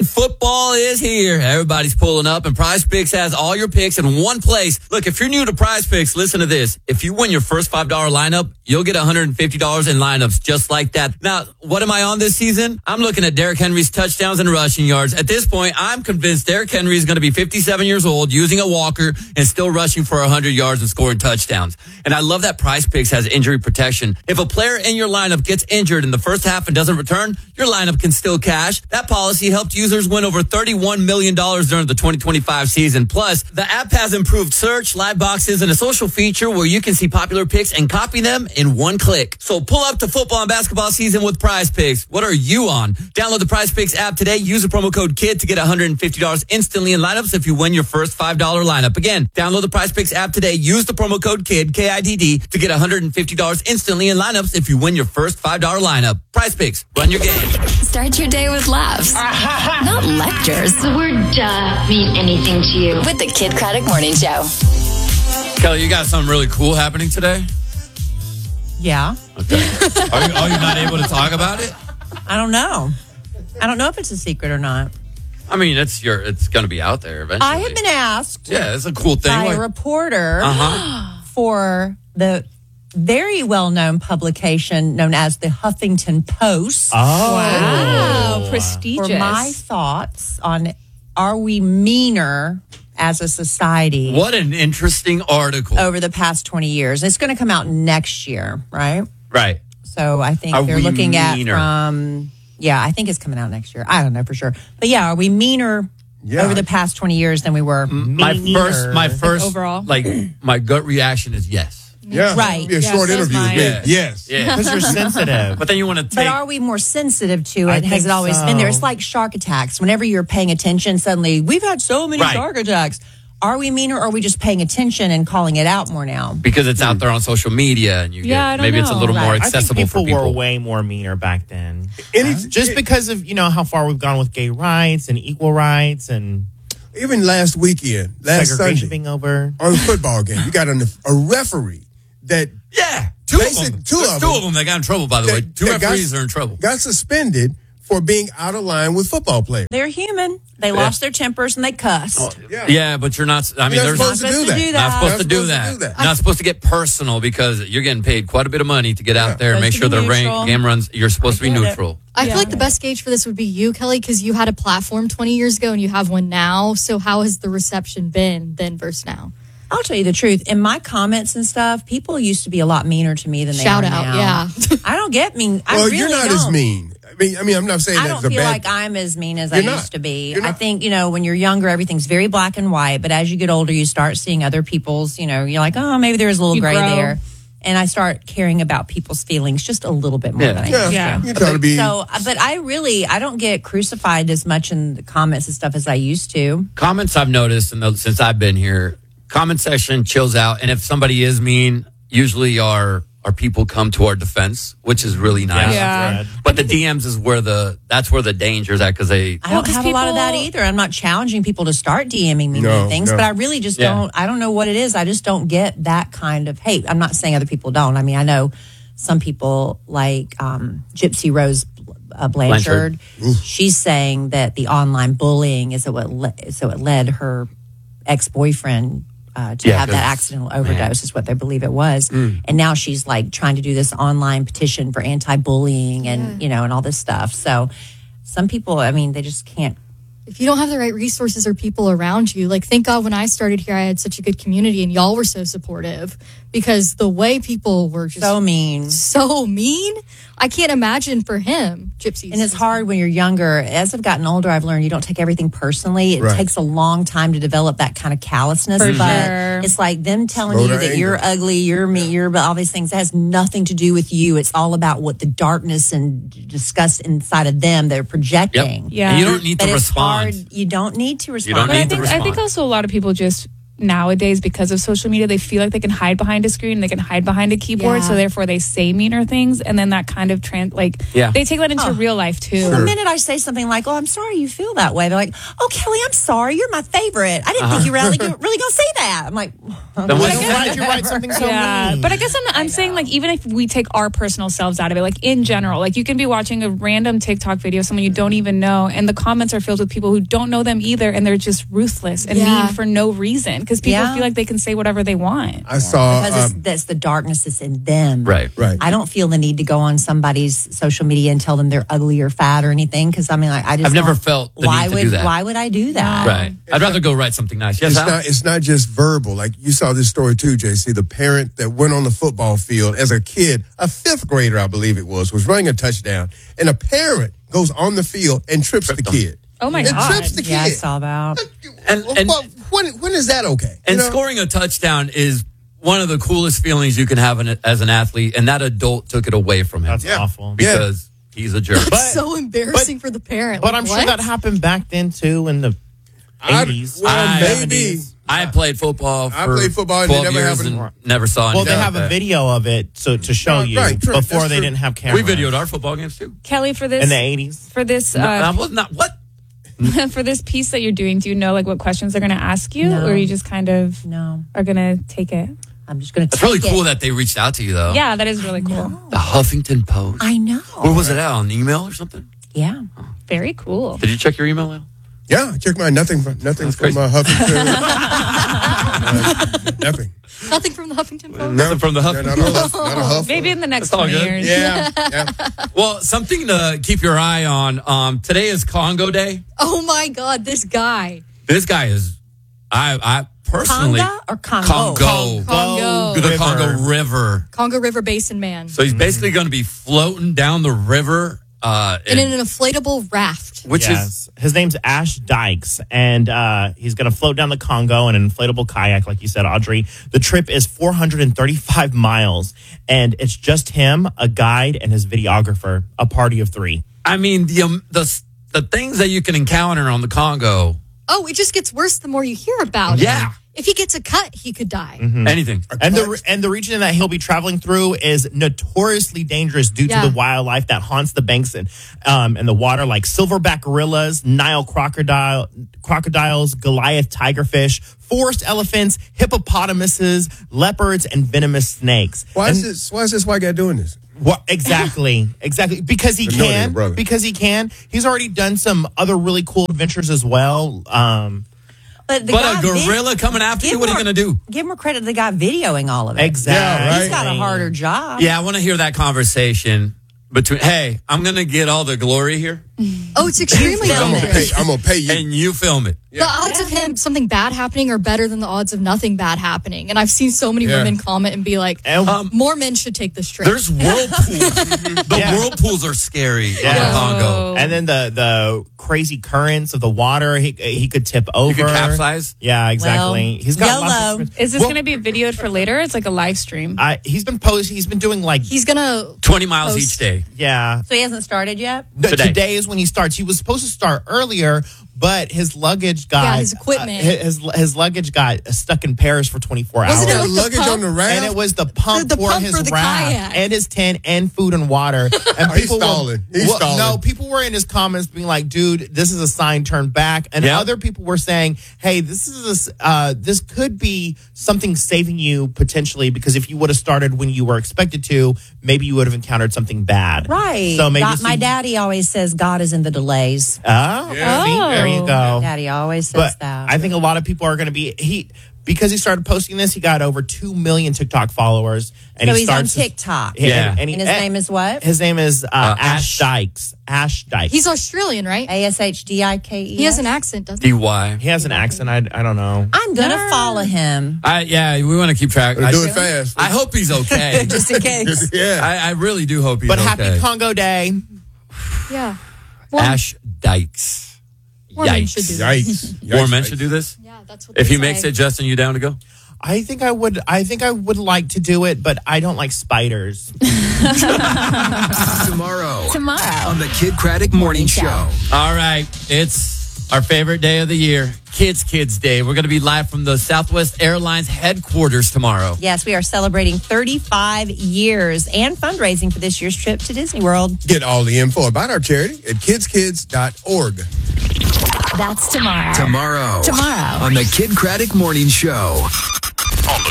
football is here. Everybody's pulling up, and Prize Picks has all your picks in one place. Look, if you're new to Prize Picks, listen to this. If you win your first $5 lineup, you'll get $150 in lineups just like that. Now, what am I on this season? I'm looking at Derrick Henry's touchdowns and rushing yards. At this point, I'm convinced Derrick Henry is going to be 57 years old, using a walker, and still rushing for 100 yards and scoring touchdowns. And I love that Prize Picks has injury protection. If a player in your lineup gets injured in the first half and doesn't return, your lineup can still cash. That policy helped users win over $31 million during the 2025 season. Plus, the app has improved search, live boxes, and a social feature where you can see popular picks and copy them in one click. So pull up to football and basketball season with Prize Picks. What are you on? Download the Prize Picks app today. Use the promo code KID to get $150 instantly in lineups if you win your first $5 lineup. Again, download the Prize Picks app today. Use the promo code KID, K-I-D-D, to get $150 instantly in lineups if you win your first $5 lineup. Prize Picks, run your game. Start your day with laughs, not lectures. The word duh mean anything to you? With the Kid Craddock Morning Show. Kelly, you got something really cool happening today? Yeah. Okay. Are you not able to talk about it? I don't know. I don't know if it's a secret or not. I mean, it's going to be out there eventually. I have been asked Yeah, it's a cool thing. by a reporter for the very well-known publication known as the Huffington Post. Wow, prestigious. For my thoughts on, are we meaner as a society? What an interesting article. Over the past 20 years. It's going to come out next year, right? Right. So I think they're looking at from, I think it's coming out next year. I don't know for sure. But yeah, are we meaner over the past 20 years than we were? My first overall, my gut reaction is yes. Yeah, right. It'll be a short interview with me. Yes, because you're sensitive. But then you want to take. But are we more sensitive to it? Has it always been there? It's like shark attacks. Whenever you're paying attention, suddenly we've had so many shark attacks. Are we meaner, or are we just paying attention and calling it out more now? Because it's out there on social media, and maybe it's a little more accessible for people. Were way more meaner back then. Just because of how far we've gone with gay rights and equal rights, and even last segregation Sunday, being over on a football game, you got a referee that two of them that got in trouble. By the way, two referees are in trouble. Got suspended for being out of line with football players. They're human. They lost their tempers and they cussed. Yeah, but you're not. I mean, they're supposed to do that. Not supposed to do that. Not supposed to get personal because you're getting paid quite a bit of money to get out there and make sure the game runs. You're supposed to be neutral. I feel like the best gauge for this would be you, Kelly, because you had a platform 20 years ago and you have one now. So how has the reception been then versus now? I'll tell you the truth. In my comments and stuff, people used to be a lot meaner to me than they are now. Yeah. I don't get mean. Well, I really you're not don't. as mean. I mean, I'm not saying I that's don't a feel bad. like I'm as mean as I You're not. used to be. You're not. I think, when you're younger, everything's very black and white. But as you get older, you start seeing other people's, you're like, oh, maybe there's a little gray there. And I start caring about people's feelings just a little bit more than I used to. You're trying to be. So, but I don't get crucified as much in the comments and stuff as I used to. Comments I've noticed since I've been here, comment section chills out. And if somebody is mean, usually our people come to our defense, which is really nice. Yeah. But the DMs is that's where the danger is at because I don't have a lot of that either. I'm not challenging people to start DMing me things, but I really just don't. I don't know what it is. I just don't get that kind of hate. I'm not saying other people don't. I mean, I know some people like Gypsy Rose Blanchard. She's saying that the online bullying is what led her ex-boyfriend to have that accidental overdose is what they believe it was. And now she's like trying to do this online petition for anti-bullying and, and all this stuff. So some people, I mean, they just can't. If you don't have the right resources or people around you, like thank God when I started here, I had such a good community and y'all were so supportive because the way people were just so mean, I can't imagine for him, Gypsy. And it's hard when you're younger. As I've gotten older, I've learned you don't take everything personally. It takes a long time to develop that kind of callousness. But it's like them telling you that you're ugly, you're mean, you're all these things. That has nothing to do with you. It's all about what the darkness and disgust inside of them they're projecting. Yep. Yeah. And you don't need to respond. You don't need to respond. I think also a lot of people just nowadays, because of social media, they feel like they can hide behind a screen, they can hide behind a keyboard, so therefore they say meaner things, and then that kind of they take that into real life too. Well, the minute I say something like, "Oh, I'm sorry you feel that way," they're like, "Oh, Kelly, I'm sorry, you're my favorite. I didn't think you were really going to say that." I'm like, "Why did you write something so mean?" But I guess I'm saying, like, even if we take our personal selves out of it, like in general, like you can be watching a random TikTok video of someone you don't even know, and the comments are filled with people who don't know them either, and they're just ruthless and mean for no reason, because people feel like they can say whatever they want. I saw because that's the darkness that's in them. Right. I don't feel the need to go on somebody's social media and tell them they're ugly or fat or anything, because I mean, like, I've never felt the need to do that. Why would I do that? Right. I'd rather go write something nice. Yes, it's not just verbal. Like, you saw this story too, JC. The parent that went on the football field as a kid, a 5th grader, I believe it was running a touchdown, and a parent goes on the field and trips the kid. Oh my God! Trips the kid. Yeah, I saw that. And when is that okay? And scoring a touchdown is one of the coolest feelings you can have as an athlete, and that adult took it away from him. That's awful. Because he's a jerk. It's so embarrassing for the parent. But I'm sure that happened back then too, in the 80s. Maybe. I played football for 12 and years and never saw anything. Well, they have a video of it to show you before they didn't have cameras. We videoed our football games too. Kelly, for this in the 80s. For this, what? For this piece that you're doing, do you know like what questions they're going to ask you, or you just kind of are going to take it? I'm just going to. It's really cool that they reached out to you, though. Yeah, that is really cool. The Huffington Post. I know. Where was it at? On email or something? Yeah. Very cool. Did you check your email, Al? Yeah, I checked mine. Nothing from Huffington. Nothing. Nothing from the Huffington Post? Nothing from the Huffington Post. Not a Huff. Maybe in the next 20 years. Yeah. Well, something to keep your eye on. Today is Congo Day. Oh my God, this guy. This guy is, I personally. Conga or Congo? Congo. The Congo River. Congo River Basin man. So he's basically going to be floating down the river. In an inflatable raft. Which is his name's Ash Dykes, and he's going to float down the Congo in an inflatable kayak, like you said, Audrey. The trip is 435 miles, and it's just him, a guide, and his videographer, a party of 3. I mean, the things that you can encounter on the Congo. Oh, it just gets worse the more you hear about it. Yeah. If he gets a cut, he could die. Mm-hmm. Anything. And the region that he'll be traveling through is notoriously dangerous due to the wildlife that haunts the banks and the water, like silverback gorillas, Nile crocodiles, Goliath tigerfish, forest elephants, hippopotamuses, leopards, and venomous snakes. Why is this white guy doing this? What exactly? Because he can. Because he can. He's already done some other really cool adventures as well. But a gorilla coming after you, what are you going to do? Give more credit to the guy videoing all of it. Exactly. Yeah, right? He's got a harder job. Yeah, I want to hear that conversation between, hey, I'm going to get all the glory here. Oh, it's extremely dangerous. I'm going to pay you. And you film it. The odds of him something bad happening are better than the odds of nothing bad happening. And I've seen so many women comment and be like, more men should take this trip. There's whirlpools. The whirlpools are scary in the Congo. And then the crazy currents of the water, he could tip over. He could capsize. Yeah, exactly. Well, he's got YOLO. lots of Is this going to be videoed for later? It's like a live stream. He's been doing like He's going to 20 miles each day. Yeah. So he hasn't started yet? Today is when he starts. He was supposed to start earlier, but his luggage got his equipment. His luggage got stuck in Paris for 24 hours. Wasn't it The luggage on the raft? And it was the pump for pump his for the raft kayak. and his tent and food and water. And He's stalling. No, people were in his comments being like, "Dude, this is a sign. Turn back." And other people were saying, "Hey, this could be something saving you potentially, because if you would have started when you were expected to, maybe you would have encountered something bad." Right. So maybe my daddy always says God is in the delays. Oh, see, there you go. Daddy always says that. I think a lot of people are going to be because he started posting this. He got over 2 million TikTok followers, and so he's on TikTok. And his name is what? His name is Ash Dykes. Ash Dykes. He's Australian, right? ASHDIKES. He has an accent, doesn't he? DY. He has an accent. I don't know. I'm gonna follow him. We want to keep track. Do it fast. I hope he's okay. Just in case. Yeah. I really do hope he's But okay. happy Congo Day. Yeah. Ash Dykes. More men should do this. Yikes. More men should do this? Yeah, that's what If they he makes say. it, Justin, you down to go? I think I would like to do it, but I don't like spiders. Tomorrow on the Kid Craddock Morning Show. All right. It's our favorite day of the year, Kids Day. We're going to be live from the Southwest Airlines headquarters tomorrow. Yes, we are celebrating 35 years and fundraising for this year's trip to Disney World. Get all the info about our charity at kidskids.org. That's tomorrow. Tomorrow on the Kid Craddock Morning Show.